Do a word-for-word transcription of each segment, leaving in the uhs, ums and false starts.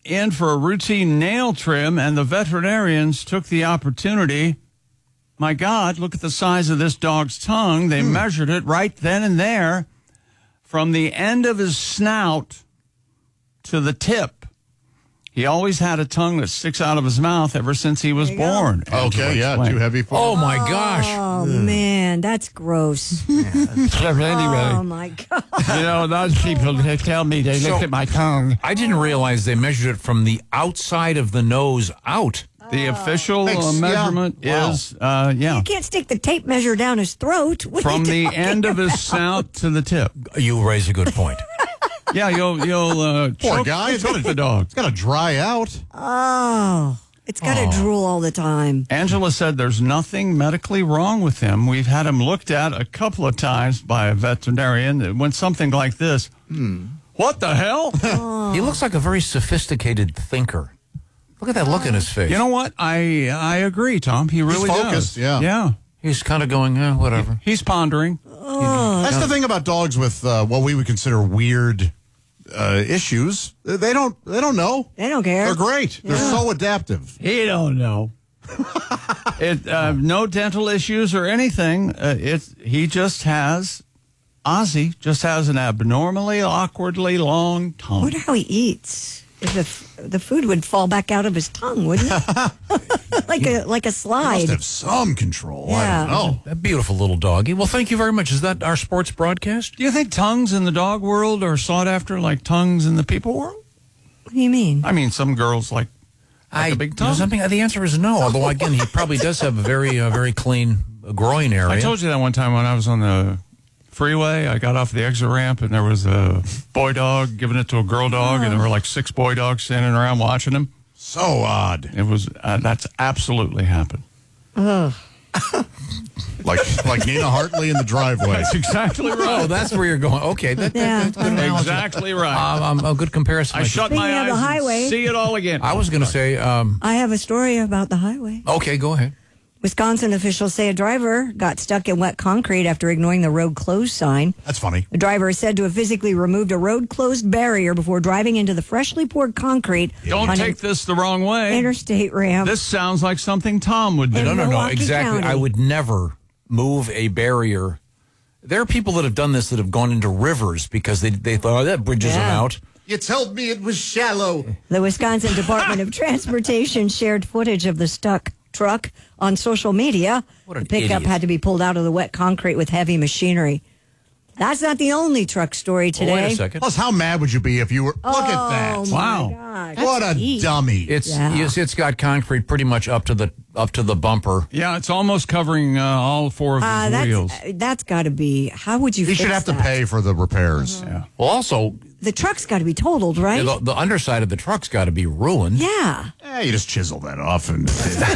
in for a routine nail trim, and the veterinarians took the opportunity. My God, look at the size of this dog's tongue. They hmm. measured it right then and there from the end of his snout to the tip. He always had a tongue that sticks out of his mouth ever since he was born. Okay, yeah, too heavy for Oh, my gosh. Oh, man, that's gross. Yeah, anyway, oh, my God. You know, those people, they tell me they So- looked at my tongue. I didn't realize they measured it from the outside of the nose out. The official Makes- uh, measurement yeah. Wow. is, uh, yeah, You can't stick the tape measure down his throat. What are from you the talking end of his about? snout to the tip. You raise a good point. Yeah, you'll you'll uh, Poor choke, guy. It's choke the dog. got to dry out. Oh, it's got to Oh. drool all the time. Angela said there's nothing medically wrong with him. We've had him looked at a couple of times by a veterinarian. When something like this, hmm. what the hell? He looks like a very sophisticated thinker. Look at that look in his face. You know what? I I agree, Tom. He really focused, does. yeah. Yeah. He's kind of going, eh, whatever. He's pondering. That's the thing about dogs with uh, what we would consider weird uh, issues. They don't. They don't know. They don't care. They're great. They're so adaptive. He don't know. it uh, no dental issues or anything. Uh, it he just has Ozzy just has an abnormally awkwardly long I tongue. wonder how he eats. If the, f- the food would fall back out of his tongue, wouldn't it? like a like a They slide. must have some control. Yeah. I don't know. That beautiful little doggy. Well, thank you very much. Is that our sports broadcast? Do you think tongues in the dog world are sought after like tongues in the people world? What do you mean? I mean, some girls like, like I, a big you know tongue. something. The answer is no. Although again, he probably does have a very, uh, very clean uh, groin area. I told you that one time when I was on the freeway. I got off the exit ramp and there was a boy dog giving it to a girl dog, and there were like six boy dogs standing around watching him. So odd. It was uh, that's absolutely happened. Ugh. Like like Nina Hartley in the driveway. That's exactly right. Oh, that's where you're going. Okay, that, that, Yeah. that's good analogy. Exactly right. Um, um, a good comparison. I shut Speaking my of eyes the highway- and see it all again. I was going to say, um, I have a story about the highway. okay, go ahead. Wisconsin officials say a driver got stuck in wet concrete after ignoring the road closed sign. That's funny. The driver is said to have physically removed a road closed barrier before driving into the freshly poured concrete Don't on take an this the wrong way. interstate ramp. This sounds like something Tom would do. In No, no, no, Milwaukee exactly. County. I would never move a barrier. There are people that have done this that have gone into rivers because they, they thought, oh, that bridges them Yeah. out. You told me it was shallow. The Wisconsin Department of Transportation shared footage of the stuck truck on social media. What an The pickup idiot. had to be pulled out of the wet concrete with heavy machinery. That's not the only truck story Oh, today. wait a second. Plus, how mad would you be if you were? Look at Oh, that. my Wow. gosh. What a Jeez. dummy. It's Yeah. yes, it's got concrete pretty much up to the up to the bumper. Yeah, it's almost covering uh, all four of Uh, his that's wheels. uh, that's got to be. How would you? You fix should have to that? pay for the repairs. Yeah. Well, also The truck's got to be totaled, right? the, the underside of the truck's got to be ruined. Yeah. Eh, you just chisel that off and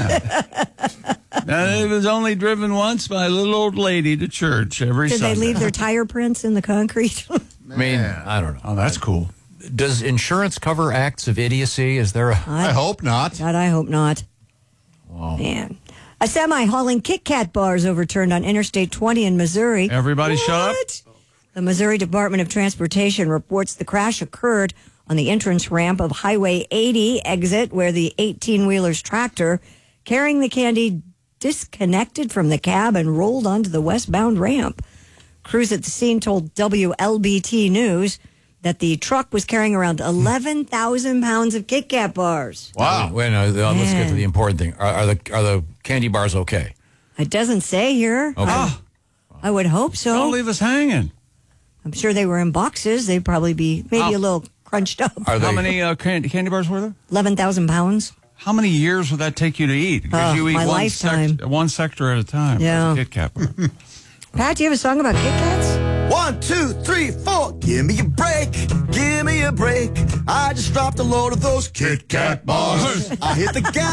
And it was only driven once by a little old lady to church every Did Sunday. they leave their tire prints in the concrete? I mean, I don't know. Oh, that's cool. Does insurance cover acts of idiocy? Is there a I hope not. God, I hope not. Wow. Man. A semi hauling Kit Kat bars overturned on Interstate twenty in Missouri. Everybody shut up. What? The Missouri Department of Transportation reports the crash occurred on the entrance ramp of Highway eighty exit, where the eighteen-wheeler's tractor carrying the candy disconnected from the cab and rolled onto the westbound ramp. Crews at the scene told W L B T News that the truck was carrying around eleven thousand pounds of Kit Kat bars. Wow. Wait, no, uh, let's get to Man. the important thing. Are, are the are the candy bars okay? It doesn't say here. Okay. I, I would hope so. Don't leave us hanging. I'm sure they were in boxes. They'd probably be maybe How- a little crunched up. Are How they? many uh, candy, candy bars were there? eleven thousand pounds. How many years would that take you to eat? Because Oh, you eat my one, lifetime. sect- one sector at a time. Yeah. of a Kit Kat bar. Pat, do you have a song about Kit Kats? One, two, three, four. Give me a break. Give me a break. I just dropped a load of those Kit Kat bars. I hit the gas.